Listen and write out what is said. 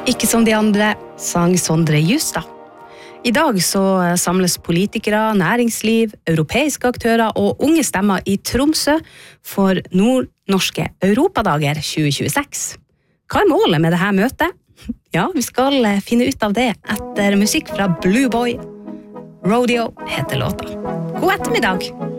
Ikke som de andre, sang Sondre Justad. I dag så samles politikere, næringsliv, europeiske aktører og unge stemmer i Tromsø for nordnorske Europadager 2026. Hva målet med dette møtet? Ja, vi skal finne ut av det etter musikk fra Blue Boy. Rodeo heter låta. God ettermiddag!